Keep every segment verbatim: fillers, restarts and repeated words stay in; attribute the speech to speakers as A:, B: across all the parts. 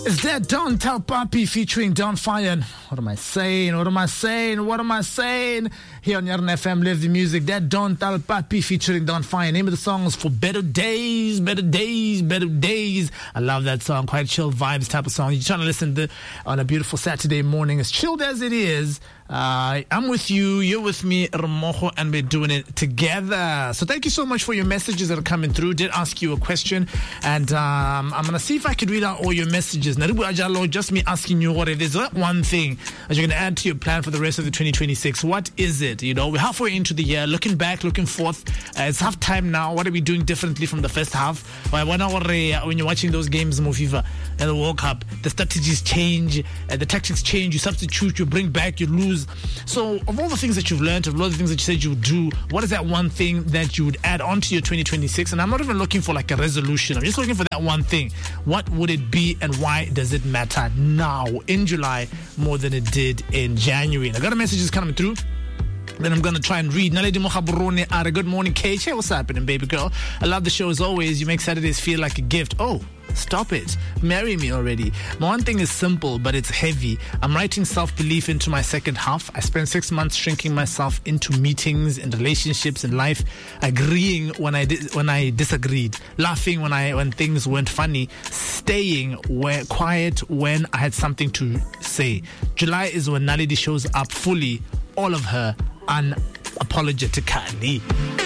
A: Is that Don Tell Papi featuring Don Fire? What am I saying? What am I saying? What am I saying? Here on Yarn F M, Live the Music. That Don Tell Papi featuring Don Fire. Name of the song is For Better Days, Better Days, Better Days. I love that song. Quite chill vibes type of song. You're trying to listen to on a beautiful Saturday morning. As chilled as it is, uh, I'm with you, you're with me, Ramojo, and we're doing it together. So thank you so much for your messages that are coming through. Did ask you a question, and um, I'm going to see if I could read out all your messages. Just me asking you, what if there's one thing that you're going to add to your plan for the rest of the twenty twenty-six? What is it? You know, we're halfway into the year, looking back, looking forth. Uh, it's half time now. What are we doing differently from the first half? When you're watching those games, Mofifa, and the World Cup, the strategies change, uh, the tactics change, you substitute, you bring back, you lose. So, of all the things that you've learned, of all the things that you said you would do, what is that one thing that you would add onto your twenty twenty-six? And I'm not even looking for like a resolution. I'm just looking for that one thing. What would it be, and why does it matter now in July more than it did in January? And I got a message coming through. Then I'm going to try and read. Naledi Mohaburone Ara, good morning, Kate. Hey, what's happening, baby girl? I love the show as always. You make Saturdays feel like a gift. Oh, stop it. Marry me already. My one thing is simple, but it's heavy. I'm writing self-belief into my second half. I spent six months shrinking myself into meetings and relationships in life, agreeing when I di- when I disagreed, laughing when I when things weren't funny, staying where, quiet when I had something to say. July is when Naledi shows up fully, all of her, unapologetically.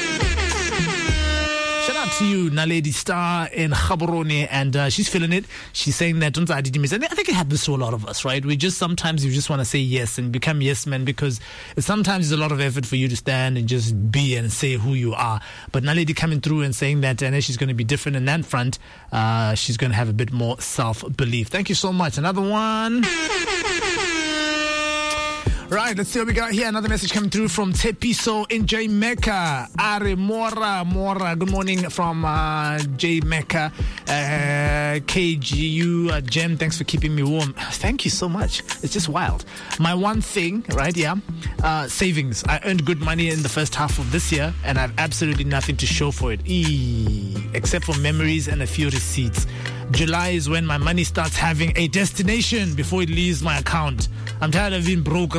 A: Shout out to you, Naledi Star in Gaborone, and uh, she's feeling it. She's saying that, and I think it happens to a lot of us, right? We just, sometimes you just want to say yes and become yes men, because sometimes it's a lot of effort for you to stand and just be and say who you are. But Naledi coming through and saying that, and she's going to be different in that front. Uh, she's going to have a bit more self-belief. Thank you so much. Another one. Right, let's see what we got here. Another message coming through from Tepiso in Jamaica. Are Mora, Mora. Good morning from uh, Jamaica. Uh, K G U, uh, Jen, thanks for keeping me warm. Thank you so much. It's just wild. My one thing, right, yeah, uh, savings. I earned good money in the first half of this year, and I have absolutely nothing to show for it, Eee, except for memories and a few receipts. July is when my money starts having a destination before it leaves my account. I'm tired of being broke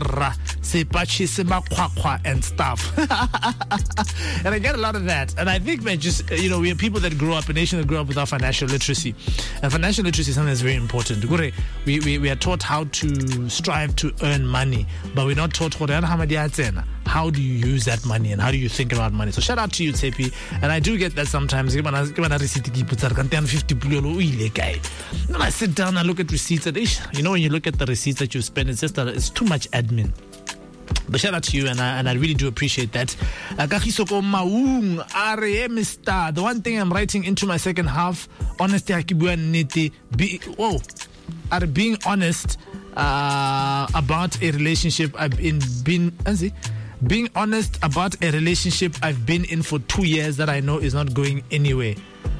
A: and stuff. And I get a lot of that. And I think that just, you know, we are people that grow up, a nation that grew up without financial literacy. And financial literacy is something that's very important. We, we, we are taught how to strive to earn money, but we're not taught how do you use that money and how do you think about money. So shout out to you, Tepi. And I do get that sometimes. When I sit down and look at receipts, and you know, when you look at the receipts that you spend, it's just a, it's too much admin. But shout out to you, and I, and I really do appreciate that. The one thing I'm writing into my second half, honesty, be, whoa, are being honest uh, about a relationship I've been, been being honest about a relationship I've been in for two years that I know is not going anywhere.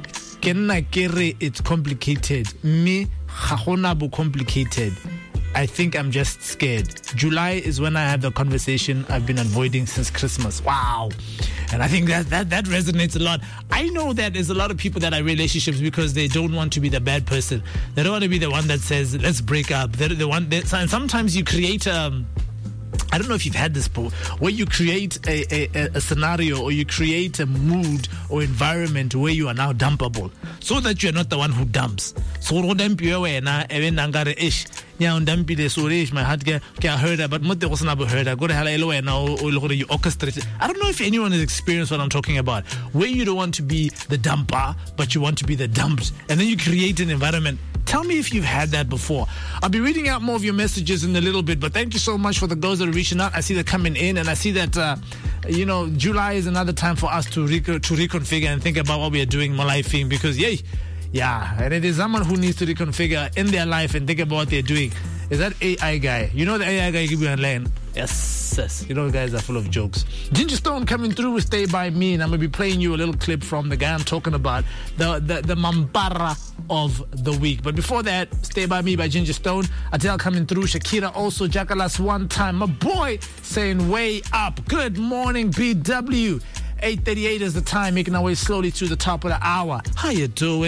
A: It's complicated. Me, complicated. I think I'm just scared. July is when I have the conversation I've been avoiding since Christmas. Wow. And I think that, that that resonates a lot. I know that there's a lot of people that are in relationships because they don't want to be the bad person. They don't want to be the one that says, let's break up. They're the one that, and sometimes you create um I don't know if you've had this before, where you create a, a, a scenario, or you create a mood or environment where you are now dumpable, so that you're not the one who dumps. So my heart get hurt, but not the hurt. I go to hell you orchestrate. I don't know if anyone has experienced what I'm talking about, where you don't want to be the dumper, but you want to be the dumped, and then you create an environment. Tell me if you've had that before. I'll be reading out more of your messages in a little bit, but thank you so much for the girls that are reaching out. I see they're coming in, and I see that, uh, you know, July is another time for us to, rec- to reconfigure and think about what we are doing in my life, because, yay, yeah, and it is someone who needs to reconfigure in their life and think about what they're doing. Is that A I guy? You know the A I guy give you online? Yes, yes. You know guys are full of jokes. Ginger Stone coming through with Stay By Me, and I'm going to be playing you a little clip from the guy I'm talking about, the, the, the Mambara of the week. But before that, Stay By Me by Ginger Stone. Adele coming through. Shakira also. Jackalas one time. My boy saying way up. Good morning, B W. eight thirty-eight is the time, making our way slowly to the top of the hour. How you doing?